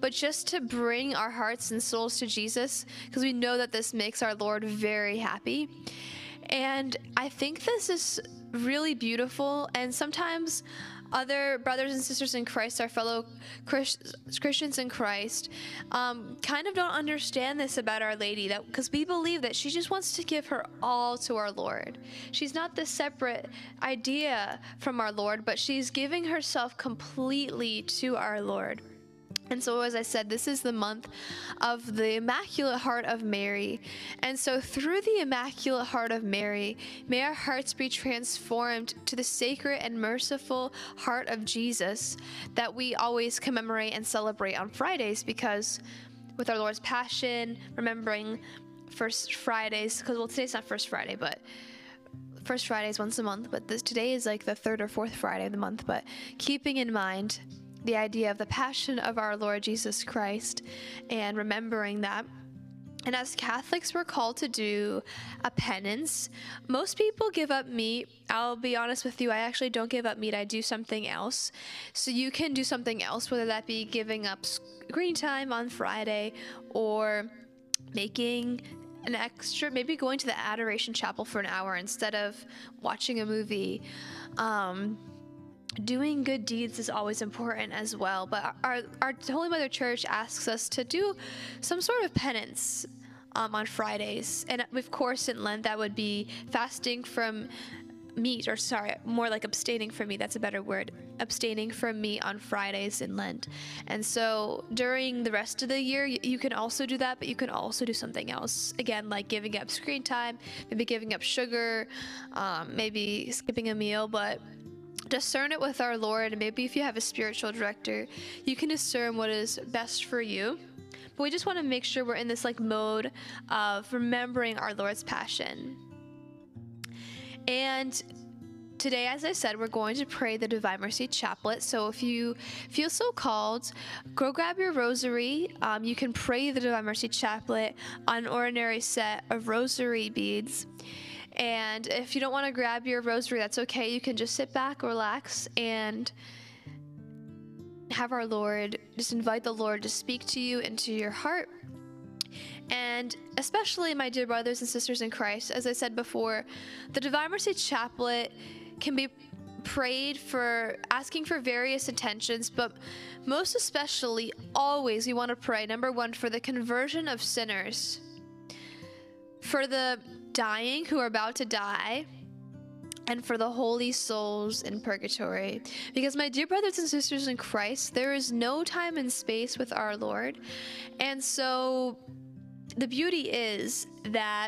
but just to bring our hearts and souls to Jesus, because we know that this makes our Lord very happy. And I think this is really beautiful, and sometimes other brothers and sisters in Christ, our fellow Christians in Christ, kind of don't understand this about Our Lady, that because we believe that she just wants to give her all to our Lord. She's not this separate idea from our Lord, but she's giving herself completely to our Lord. And so, as I said, this is the month of the Immaculate Heart of Mary. And so through the Immaculate Heart of Mary, may our hearts be transformed to the sacred and merciful heart of Jesus that we always commemorate and celebrate on Fridays, because with our Lord's Passion, remembering First Fridays, because, well, today's not First Friday, but First Friday is once a month, but today is like the third or fourth Friday of the month. But keeping in mind the idea of the passion of our Lord Jesus Christ and remembering that. And as Catholics, we're called to do a penance. Most people give up meat. I'll be honest with you, I actually don't give up meat. I do something else. So you can do something else, whether that be giving up screen time on Friday, or making an extra, maybe going to the Adoration Chapel for an hour instead of watching a movie. Doing good deeds is always important as well, but our Holy Mother Church asks us to do some sort of penance on Fridays. And of course in Lent, that would be fasting from meat, or sorry, more like abstaining from meat, that's a better word, abstaining from meat on Fridays in Lent. And so during the rest of the year, you can also do that, but you can also do something else. Again, like giving up screen time, maybe giving up sugar, maybe skipping a meal, but discern it with our Lord. And maybe if you have a spiritual director, you can discern what is best for you. But we just want to make sure we're in this like mode of remembering our Lord's Passion. And today, as I said, we're going to pray the Divine Mercy Chaplet. So if you feel so called, go grab your rosary. You can pray the Divine Mercy Chaplet on an ordinary set of rosary beads. And if you don't want to grab your rosary, that's okay. You can just sit back, relax, and have our Lord, just invite the Lord to speak to you into your heart. And especially, my dear brothers and sisters in Christ, as I said before, the Divine Mercy Chaplet can be prayed for, asking for various intentions, but most especially, always we want to pray, number one, for the conversion of sinners, for the dying who are about to die, and for the holy souls in purgatory. Because, my dear brothers and sisters in Christ, there is no time and space with our Lord. And so the beauty is that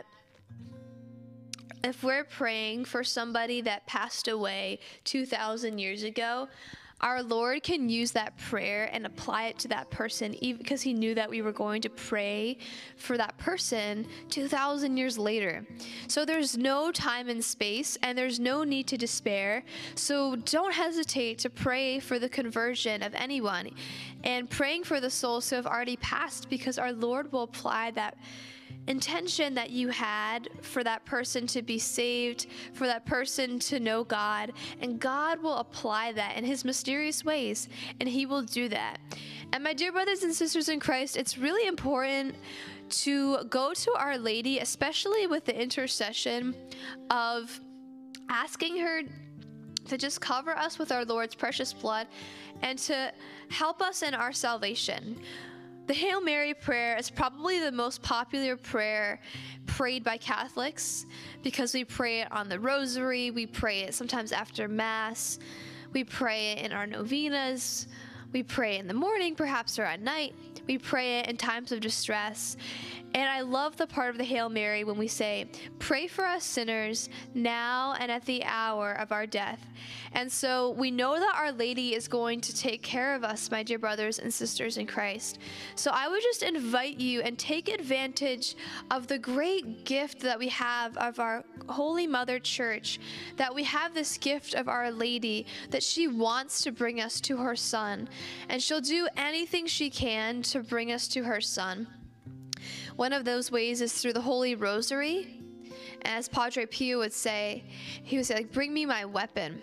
if we're praying for somebody that passed away 2,000 years ago, our Lord can use that prayer and apply it to that person, even because he knew that we were going to pray for that person 2,000 years later. So there's no time and space, and there's no need to despair. So don't hesitate to pray for the conversion of anyone and praying for the souls who have already passed, because our Lord will apply that intention that you had for that person to be saved, for that person to know God, and God will apply that in his mysterious ways, and he will do that. And my dear brothers and sisters in Christ, it's really important to go to Our Lady, especially with the intercession of asking her to just cover us with our Lord's precious blood and to help us in our salvation. The Hail Mary prayer is probably the most popular prayer prayed by Catholics, because we pray it on the rosary, we pray it sometimes after Mass, we pray it in our novenas, we pray in the morning, perhaps, or at night. We pray it in times of distress. And I love the part of the Hail Mary when we say, "Pray for us sinners, now and at the hour of our death." And so we know that Our Lady is going to take care of us, my dear brothers and sisters in Christ. So I would just invite you and take advantage of the great gift that we have of our Holy Mother Church, that we have this gift of Our Lady, that she wants to bring us to her Son, and she'll do anything she can to bring us to her Son. One of those ways is through the Holy Rosary. As Padre Pio would say, he would say, like, "Bring me my weapon."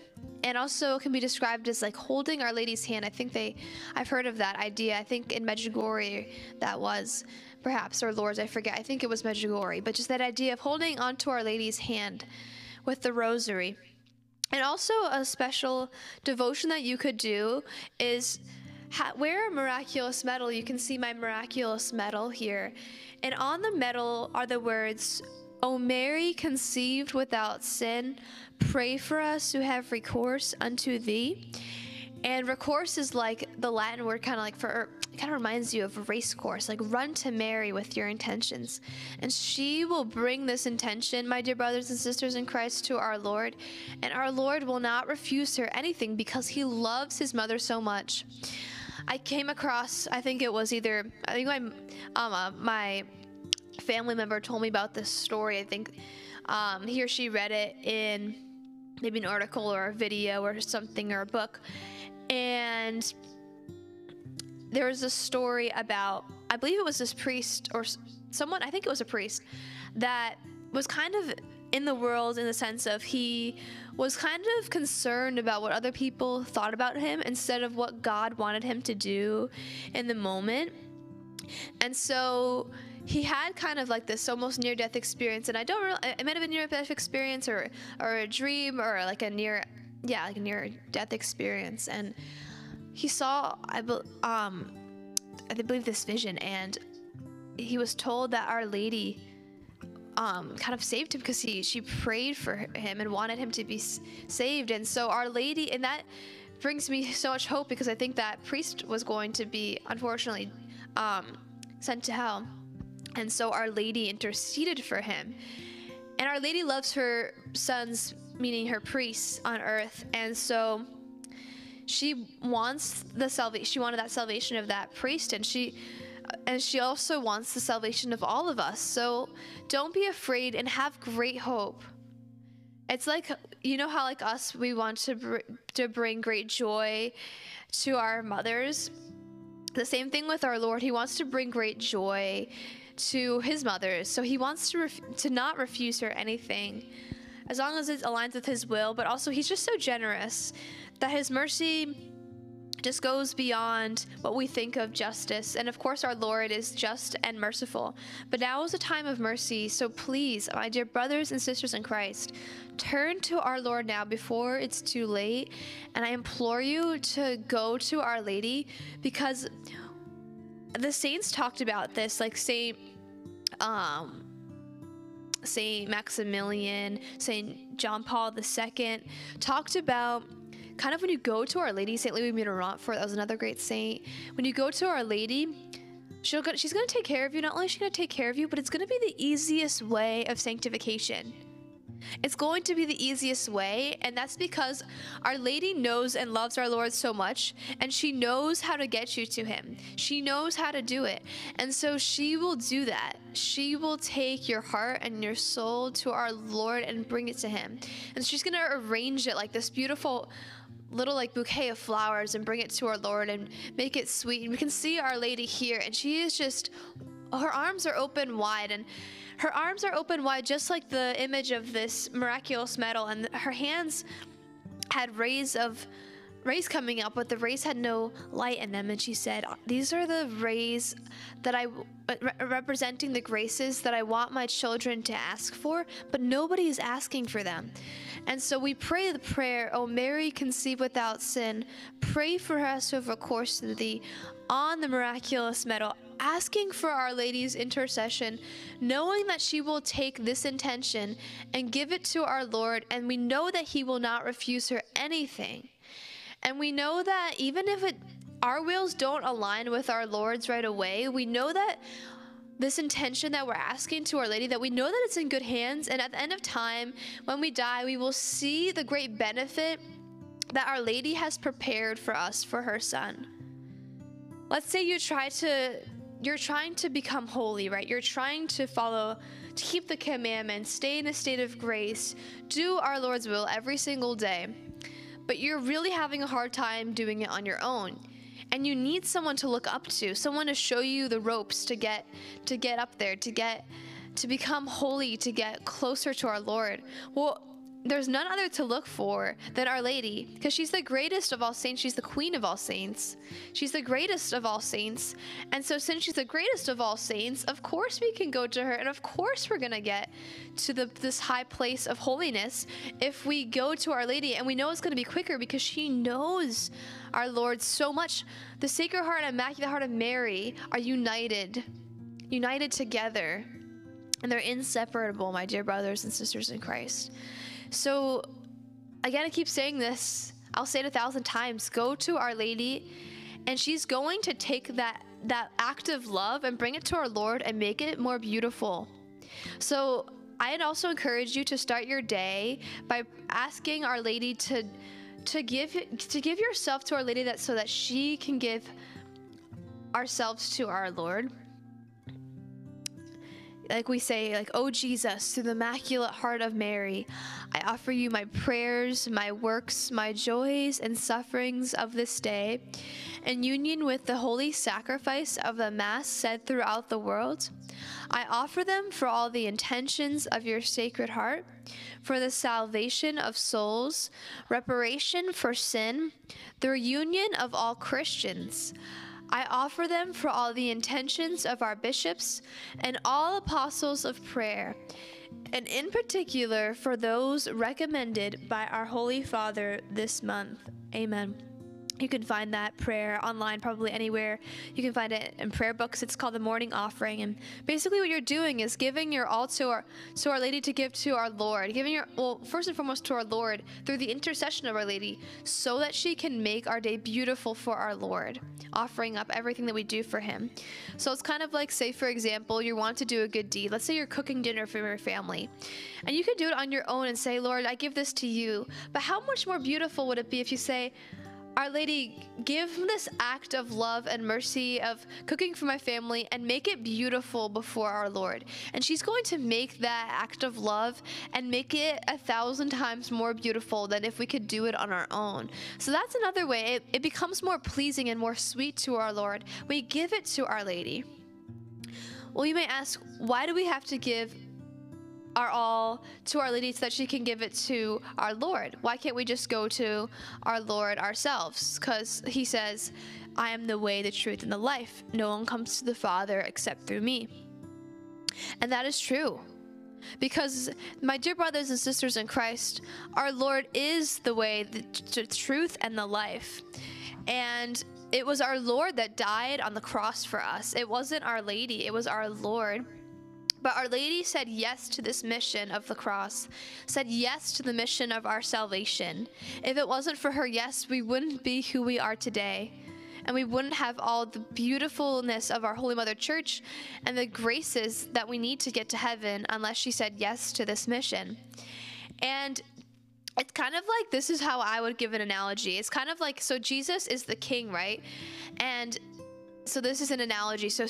and also can be described as like holding Our Lady's hand. I've heard of that idea. I think in Medjugorje that was, perhaps, or Lourdes, I forget. I think it was Medjugorje, but just that idea of holding onto Our Lady's hand with the rosary. And also a special devotion that you could do is wear a miraculous medal. You can see my miraculous medal here. And on the medal are the words, "O Mary, conceived without sin, pray for us who have recourse unto thee." And recourse is like the Latin word, kind of reminds you of a race course, like run to Mary with your intentions. And she will bring this intention, my dear brothers and sisters in Christ, to our Lord. And our Lord will not refuse her anything because he loves his mother so much. I came across, I think my family member told me about this story. I think he or she read it in maybe an article or a video or something, or a book. And there was a story about, I believe it was this priest or someone, I think it was a priest, that was kind of in the world in the sense of he was kind of concerned about what other people thought about him instead of what God wanted him to do in the moment. And so he had kind of like this almost near-death experience, and it might have been a near-death experience or a dream or like a near-death experience. And he saw, I believe, this vision, and he was told that Our Lady kind of saved him because she prayed for him and wanted him to be saved. And so Our Lady, and that brings me so much hope, because I think that priest was going to be, unfortunately, sent to hell. And so Our Lady interceded for him. And Our Lady loves her sons, meaning her priests on earth. And so she wants she wanted that salvation of that priest, and she also wants the salvation of all of us. So don't be afraid and have great hope. It's like, you know how like us, we want to bring great joy to our mothers. The same thing with our Lord. He wants to bring great joy to his mothers. So he wants to not refuse her anything, as long as it aligns with his will. But also he's just so generous that his mercy just goes beyond what we think of justice. And of course our Lord is just and merciful, but now is a time of mercy. So please, my dear brothers and sisters in Christ, turn to our Lord now before it's too late. And I implore you to go to Our Lady, because the saints talked about this, like Saint Maximilian, Saint John Paul II talked about kind of when you go to Our Lady. Saint Louis de Montfort, that was another great saint. When you go to Our Lady, she's going to take care of you. Not only is she going to take care of you, but it's going to be the easiest way of sanctification. It's going to be the easiest way, and that's because Our Lady knows and loves our Lord so much, and she knows how to get you to him. She knows how to do it, and so she will do that. She will take your heart and your soul to our Lord and bring it to him. And she's going to arrange it like this beautiful little like bouquet of flowers and bring it to our Lord and make it sweet. And we can see Our Lady here, and she is just, her arms are open wide, and her arms are open wide just like the image of this miraculous medal, and her hands had rays coming up, but the rays had no light in them. And she said, these are the rays that representing the graces that I want my children to ask for, but nobody is asking for them. And so we pray the prayer, "O Mary, conceived without sin, pray for us who have recourse to thee," on the miraculous medal, asking for Our Lady's intercession, knowing that she will take this intention and give it to our Lord, and we know that he will not refuse her anything. And we know that even if our wills don't align with our Lord's right away, we know that this intention that we're asking to Our Lady, that we know that it's in good hands, and at the end of time, when we die, we will see the great benefit that Our Lady has prepared for us, for her Son. Let's say you're trying to become holy, right? You're trying to keep the commandments, stay in a state of grace, do our Lord's will every single day, but you're really having a hard time doing it on your own. And you need someone to look up to, someone to show you the ropes to get up there, to become holy, to get closer to our Lord. Well, there's none other to look for than Our Lady, because she's the greatest of all saints. She's the queen of all saints. She's the greatest of all saints. And so since she's the greatest of all saints, of course we can go to her, and of course we're going to get to this high place of holiness if we go to Our Lady. And we know it's going to be quicker because she knows our Lord so much. The Sacred Heart and Immaculate Heart of Mary are united together, and they're inseparable, my dear brothers and sisters in Christ. So again, I keep saying this, I'll say it 1,000 times, go to Our Lady, and she's going to take that act of love and bring it to our Lord and make it more beautiful. So I'd also encourage you to start your day by asking Our Lady to give yourself to Our Lady, so that she can give ourselves to our Lord. Like we say, like, oh Jesus, through the Immaculate Heart of Mary, I offer you my prayers, my works, my joys and sufferings of this day, in union with the holy sacrifice of the Mass said throughout the world. I offer them for all the intentions of your Sacred Heart, for the salvation of souls, reparation for sin, the reunion of all Christians. I offer them for all the intentions of our bishops and all apostles of prayer, and in particular for those recommended by our Holy Father this month. Amen. You can find that prayer online, probably anywhere. You can find it in prayer books. It's called the Morning Offering. And basically what you're doing is giving your all to Our Lady to give to our Lord. First and foremost to our Lord through the intercession of Our Lady, so that she can make our day beautiful for our Lord, offering up everything that we do for him. So it's kind of like, say, for example, you want to do a good deed. Let's say you're cooking dinner for your family. And you can do it on your own and say, Lord, I give this to you. But how much more beautiful would it be if you say, Our Lady, give this act of love and mercy of cooking for my family and make it beautiful before our Lord. And she's going to make that act of love and make it 1,000 times more beautiful than if we could do it on our own. So that's another way. It becomes more pleasing and more sweet to our Lord. We give it to Our Lady. Well, you may ask, why do we have to give our all to Our Lady so that she can give it to our Lord? Why can't we just go to our Lord ourselves? Because he says, I am the way, the truth, and the life. No one comes to the Father except through me. And that is true. Because, my dear brothers and sisters in Christ, our Lord is the way, the truth, and the life. And it was our Lord that died on the cross for us. It wasn't Our Lady, it was our Lord. But Our Lady said yes to this mission of the cross, said yes to the mission of our salvation. If it wasn't for her yes, we wouldn't be who we are today. And we wouldn't have all the beautifulness of our Holy Mother Church and the graces that we need to get to heaven unless she said yes to this mission. And it's kind of like, this is how I would give an analogy. It's kind of like, so Jesus is the king, right? And so this is an analogy. So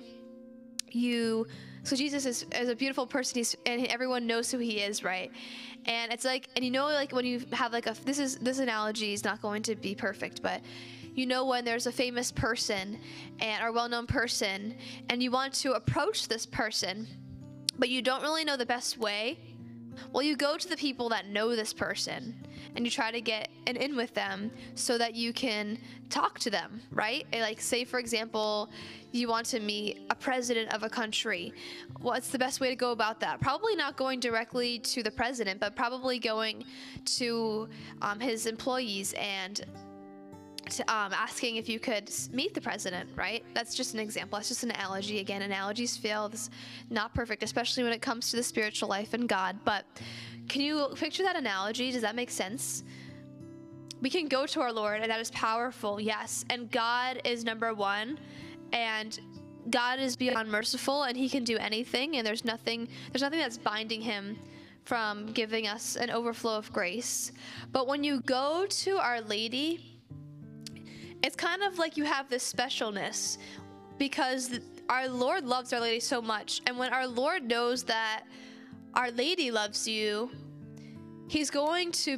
Jesus is a beautiful person, and everyone knows who he is, right? And it's like, and like when you have like this analogy is not going to be perfect, but when there's a famous person or a well-known person, and you want to approach this person, but you don't really know the best way, well, you go to the people that know this person, and you try to get an in with them so that you can talk to them, right? Like, say, for example, you want to meet a president of a country. What's the best way to go about that? Probably not going directly to the president, but probably going to his employees and asking if you could meet the president, right? That's just an example. That's just an analogy. Again, analogies fail. It's not perfect, especially when it comes to the spiritual life and God. But can you picture that analogy? Does that make sense? We can go to our Lord, and that is powerful, yes. And God is number one, and God is beyond merciful, and he can do anything, and there's nothing that's binding him from giving us an overflow of grace. But when you go to Our Lady, it's kind of like you have this specialness, because our Lord loves Our Lady so much. And when our Lord knows that Our Lady loves you, he's going to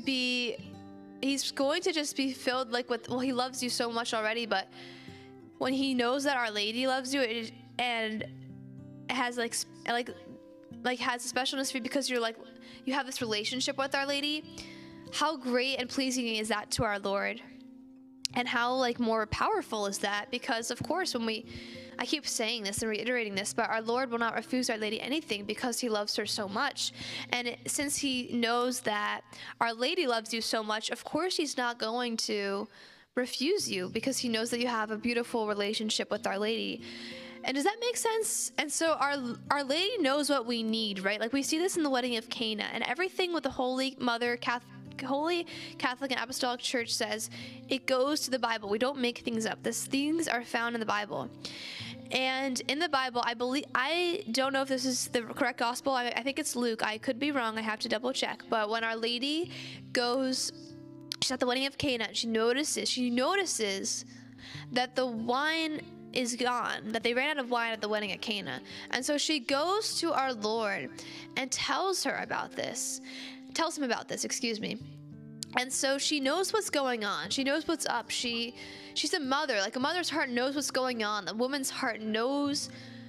just be filled like with, well, he loves you so much already, but when he knows that Our Lady loves you, and it has like like has a specialness for you because you're like, you have this relationship with Our Lady. How great and pleasing is that to our Lord? And how like more powerful is that? Because of course, I keep saying this and reiterating this, but our Lord will not refuse Our Lady anything because he loves her so much. And since he knows that Our Lady loves you so much, of course he's not going to refuse you because he knows that you have a beautiful relationship with Our Lady. And does that make sense? And so our Lady knows what we need, right? Like we see this in the wedding of Cana, and everything with the Holy Catholic and Apostolic Church says, it goes to the Bible. We don't make things up. These things are found in the Bible. And in the Bible, I don't know if this is the correct gospel. I think it's Luke. I could be wrong. I have to double check. But when Our Lady goes, she's at the wedding of Cana, and she notices that the wine is gone, that they ran out of wine at the wedding at Cana. And so she goes to our Lord and tells him about this, excuse me. And so she knows what's going on. She knows what's up. She's a mother. Like a mother's heart knows what's going on. The woman's heart knows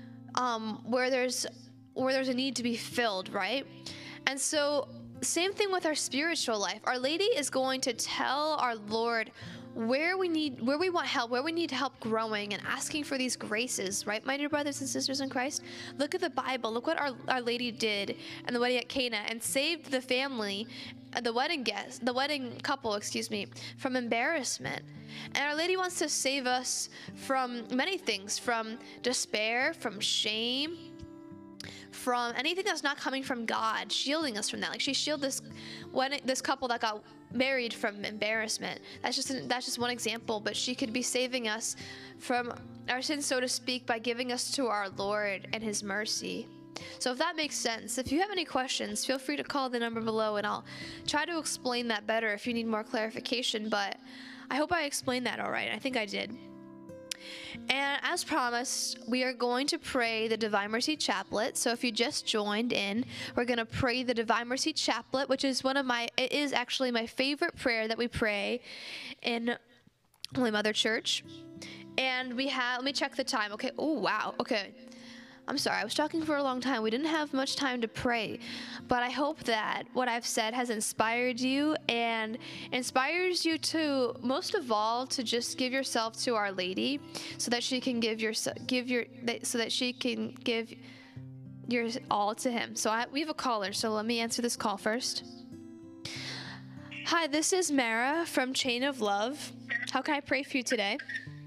where there's a need to be filled, right? And so same thing with our spiritual life. Our Lady is going to tell our Lord where we want help, where we need help growing and asking for these graces, right, my dear brothers and sisters in Christ? Look at the Bible. Look what our Lady did in the wedding at Cana and saved the family, the wedding couple, from embarrassment. And Our Lady wants to save us from many things, from despair, from shame, from anything that's not coming from God, shielding us from that. Like she shielded this couple that got married from embarrassment. That's just one example, but she could be saving us from our sins, so to speak, by giving us to our Lord and his mercy. So if that makes sense, if you have any questions, feel free to call the number below and I'll try to explain that better if you need more clarification, but I hope I explained that all right. I think I did. And as promised, we are going to pray the Divine Mercy Chaplet. So if you just joined in, we're going to pray the Divine Mercy Chaplet, which is it is actually my favorite prayer that we pray in Holy Mother Church. And let me check the time. Okay. Oh, wow. Okay. I'm sorry, I was talking for a long time. We didn't have much time to pray, but I hope that what I've said has inspired you and inspires you to, most of all, to just give yourself to Our Lady, so that she can give your all to him. So we have a caller, so let me answer this call first. Hi, this is Mara from Chain of Love. How can I pray for you today?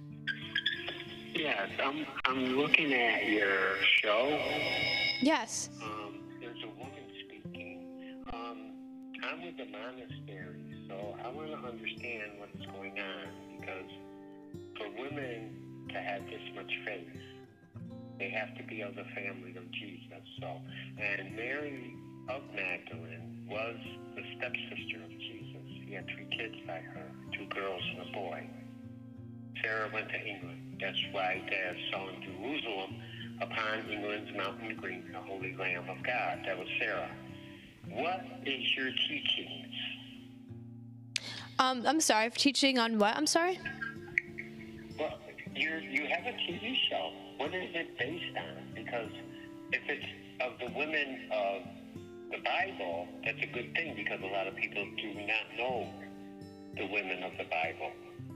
Yes, I'm looking at your show. Yes. There's a woman speaking. I'm with the monastery, so I want to understand what is going on, because for women to have this much faith, they have to be of the family of Jesus. So, and Mary of Magdalene was the stepsister of Jesus. He had 3 kids by her, 2 girls and a boy. Sarah went to England. That's why Dad saw in Jerusalem, upon England's mountain green, the Holy Lamb of God. That was Sarah. What is your teachings? I'm sorry, teaching on what? I'm sorry? Well, you have a TV show. What is it based on? Because if it's of the women of the Bible, that's a good thing, because a lot of people do not know the women of the Bible.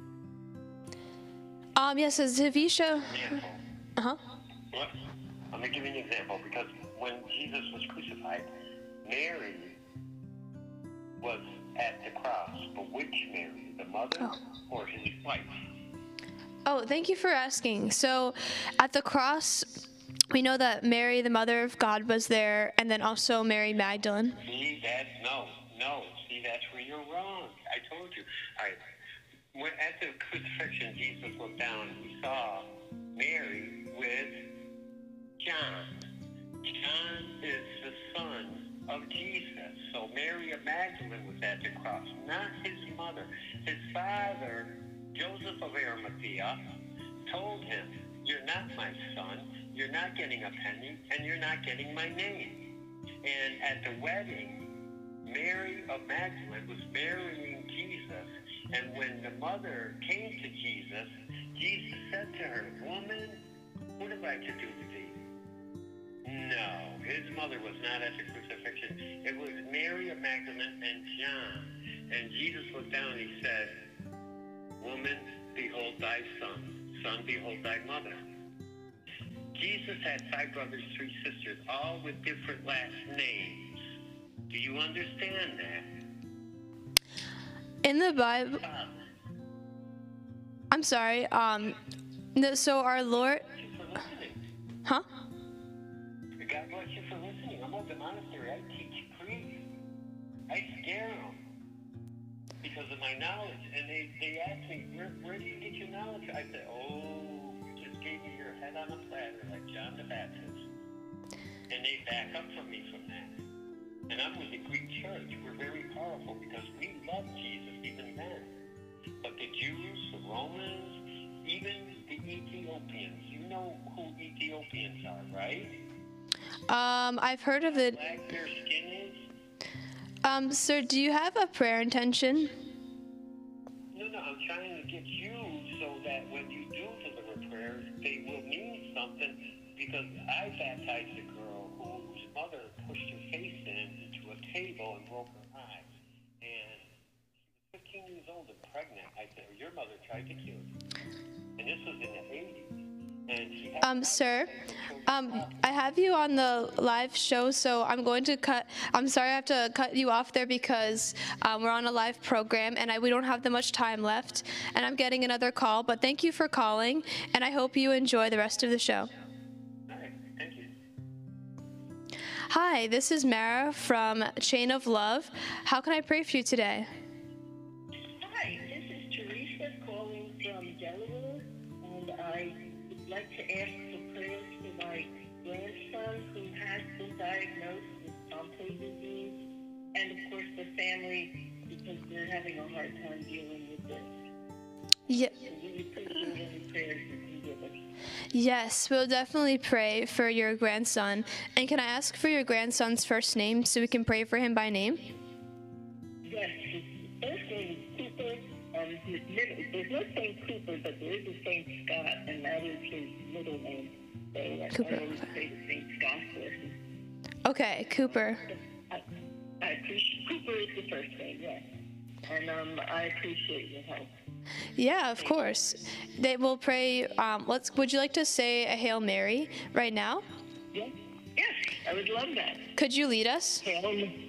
Yes, it's a TV show. Uh-huh. Well, I'm going to give you an example, because when Jesus was crucified, Mary was at the cross. But which Mary? The mother or his wife? Oh, thank you for asking. So at the cross, we know that Mary, the mother of God, was there, and then also Mary Magdalene. See, see, that's where you're wrong. I told you. All right. When at the crucifixion, Jesus looked down and he saw Mary with John. John is the son of Jesus. So Mary of Magdalene was at the cross, not his mother. His father, Joseph of Arimathea, told him, "You're not my son, you're not getting a penny, and you're not getting my name." And at the wedding, Mary of Magdalene was marrying Jesus. And when the mother came to Jesus, Jesus said to her, "Woman, what have I to do with thee?" No, his mother was not at the crucifixion. It was Mary of Magdalene and John. And Jesus looked down and he said, "Woman, behold thy son. Son, behold thy mother." Jesus had 5 brothers, 3 sisters, all with different last names. Do you understand that? In the Bible, I'm sorry. So our Lord, Thank you for listening. huh? God bless you for listening. I'm at the monastery. I teach priests. I scare them because of my knowledge. And they ask me, where do you get your knowledge? I say, oh, you just gave me your head on a platter like John the Baptist. And they back up from me from that. And I'm with the Greek church. We're very powerful because we love Jesus even then. But the Jews, the Romans, even the Ethiopians, you know who Ethiopians are, right? I've heard of it. Black their skin is? Sir, do you have a prayer intention? No, I'm trying to get you so that when you do deliver prayers, they will mean something. Because I baptized a girl whose mother pushed her face into a table and broke her eye. And she was 15 years old and pregnant. I said, your mother tried to kill you. And this was in the 80s. And she had Sir, I have you on the live show, so I'm going to I'm sorry I have to cut you off there because we're on a live program and we don't have that much time left. And I'm getting another call, but thank you for calling, and I hope you enjoy the rest of the show. All right, thank you. Hi, this is Mara from Chain of Love. How can I pray for you today? Hi, this is Teresa calling from Delaware, and I would like to ask for prayers for my grandson who has been diagnosed with Pompe disease, and of course the family, because they're having a hard time dealing with this. Yeah. So we appreciate any prayers you can give us. Yes, we'll definitely pray for your grandson. And can I ask for your grandson's first name so we can pray for him by name? Yes, his first name is Cooper. His middle, there's no St. Cooper, but there is a St. Scott, and that is his middle name. So Cooper. I always say the St. Scott for him. Okay, Cooper. I appreciate, Cooper is the first name, yes. And I appreciate your help. Yeah, of course. They will pray. Would you like to say a Hail Mary right now? Yes, I would love that. Could you lead us? Hail,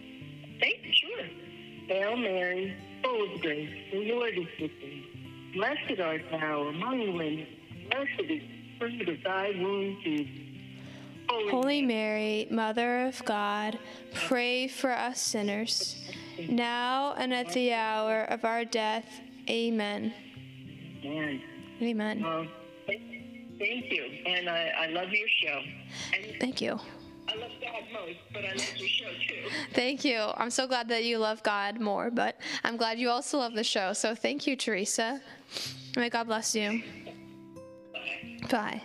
sure. Hail Mary, full of grace, the Lord is with thee. Blessed art thou among women. Blessed is the fruit of thy womb, Jesus. Holy Mary, Mother of God, pray for us sinners, now and at the hour of our death. Amen. Amen. Amen. Thank you, and I love your show. And Thank you. I love God most, but I love your show too. Thank you. I'm so glad that you love God more, but I'm glad you also love the show. So thank you, Teresa. May God bless you. Bye.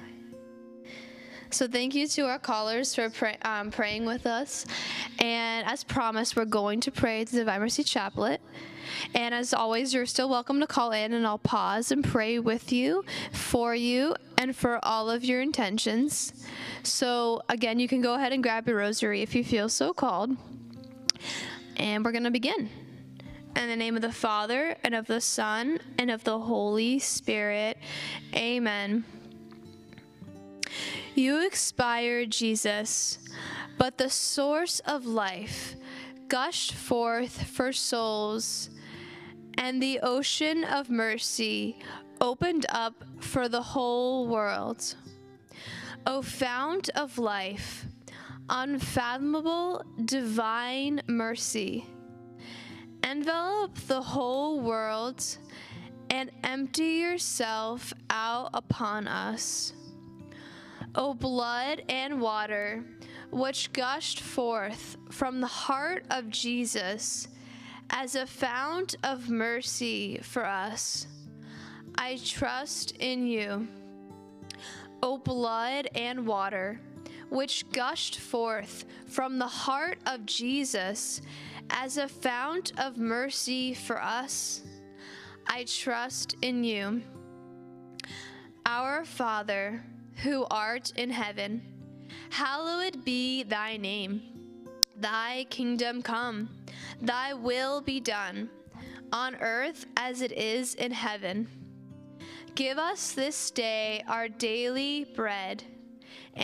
So thank you to our callers for praying with us. And as promised, we're going to pray the Divine Mercy Chaplet. And as always, you're still welcome to call in, and I'll pause and pray with you, for you, and for all of your intentions. So again, you can go ahead and grab your rosary if you feel so called. And we're going to begin. In the name of the Father, and of the Son, and of the Holy Spirit. Amen. You expired, Jesus, but the source of life gushed forth for souls, and the ocean of mercy opened up for the whole world. O fount of life, unfathomable divine mercy, envelop the whole world and empty yourself out upon us. O blood and water, which gushed forth from the heart of Jesus as a fount of mercy for us, I trust in you. O blood and water, which gushed forth from the heart of Jesus as a fount of mercy for us, I trust in you. Our Father, who art in heaven, Hallowed be thy name. Thy kingdom come. Thy will be done, on earth as it is in heaven. Give us this day our daily bread,